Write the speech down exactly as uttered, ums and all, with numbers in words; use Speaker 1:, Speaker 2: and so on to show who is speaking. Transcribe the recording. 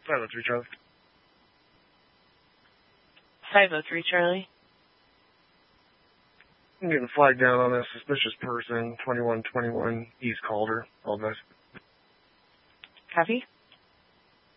Speaker 1: five oh three, Charlie.
Speaker 2: five oh three, Charlie.
Speaker 1: I'm getting flagged down on a suspicious person, twenty-one twenty-one East Calder. All the best.
Speaker 2: Copy.